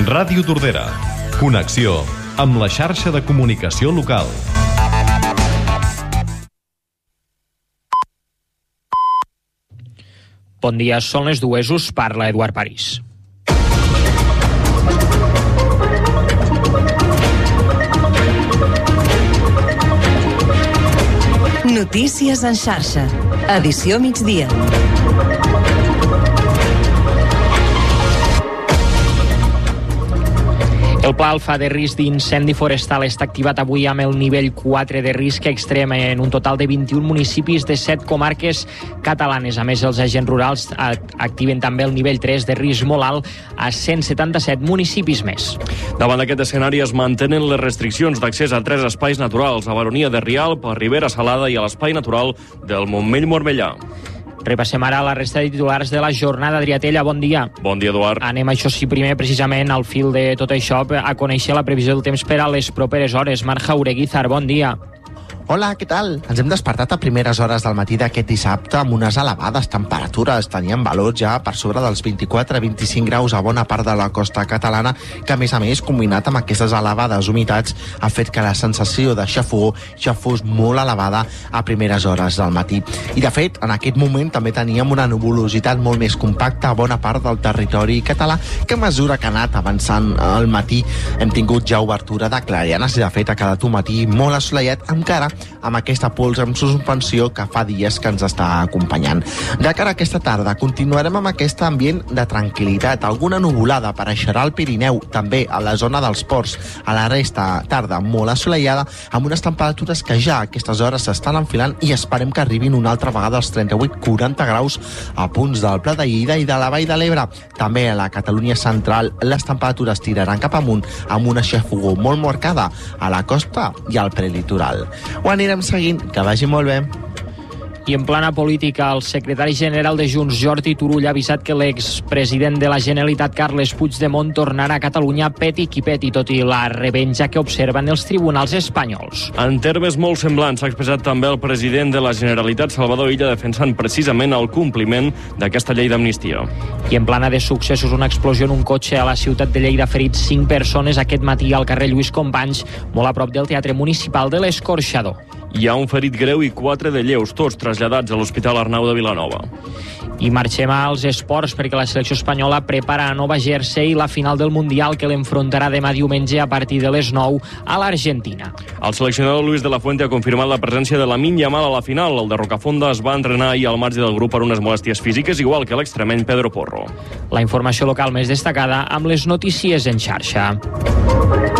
Ràdio Tordera. Connexió amb la xarxa de comunicació local. Bon dia, són les 2, us parla Eduard París. Notícies en xarxa. Edició migdia. El pla alfa de risc d'incendi forestal està activat avui amb el nivell 4 de risc extrem en un total de 21 municipis de 7 comarques catalanes. A més, els agents rurals activen també el nivell 3 de risc molt alt a 177 municipis més. Davant d'aquest escenari es mantenen les restriccions d'accés a 3 espais naturals, a Baronia de Rialp, a Ribera Salada i a l'espai natural del Montmell-Mormellà. Repassem ara la resta de titulars de la jornada. Adriatella, bon dia. Bon dia, Eduard. Anem, això sí, primer, precisament, al fil de tot això, a conèixer la previsió del temps per a les properes hores. Marc Jaureguizar, bon dia. Hola, què tal? Ens hem despertat a primeres hores del matí d'aquest dissabte amb unes elevades temperatures. Teníem valors ja per sobre dels 24-25 graus a bona part de la costa catalana, que a més, combinat amb aquestes elevades humitats, ha fet que la sensació de xafogor ja fos molt elevada a primeres hores del matí. I, de fet, en aquest moment també teníem una nuvolositat molt més compacta a bona part del territori català, que a mesura que ha anat avançant al matí hem tingut ja obertura de clarianes i, de fet, ha quedat un matí molt assolellat, encara amb aquesta pols en suspensió que fa dies que ens està acompanyant. De cara a aquesta tarda continuarem amb aquest ambient de tranquil·litat. Alguna nuvolada apareixerà al Pirineu, també a la zona dels ports. A la resta, tarda molt assolellada, amb unes temperatures que ja a aquestes hores s'estan enfilant i esperem que arribin una altra vegada als 38-40 graus a punts del Pla de Lleida i de la Vall de l'Ebre. També a la Catalunya central les temperatures tiraran cap amunt amb una xafogor molt marcada a la costa i al prelitoral. Ho anirem seguint, que vagi molt bé. I en plana política, el secretari general de Junts, Jordi Turull, ha avisat que l'expresident de la Generalitat, Carles Puigdemont, tornarà a Catalunya peti qui peti, tot i la revenja que observen els tribunals espanyols. En termes molt semblants s'ha expressat també el president de la Generalitat, Salvador Illa, defensant precisament el compliment d'aquesta llei d'amnistia. I en plana de successos, una explosió en un cotxe a la ciutat de Lleida ha ferit 5 persones aquest matí al carrer Lluís Companys, molt a prop del Teatre Municipal de l'Escorxador. Hi ha un ferit greu i 4 de lleus, tots traslladats a l'Hospital Arnau de Vilanova. I marxem als esports perquè la selecció espanyola prepara a Nova Jersey la final del Mundial que l'enfrontarà demà diumenge a partir de les 9 a l'Argentina. El seleccionador Luis de la Fuente ha confirmat la presència de Lamine Yamal a la final. El de Rocafonda es va entrenar ahir al marge del grup per unes molèsties físiques, igual que l'extremeny Pedro Porro. La informació local més destacada amb les notícies en xarxa.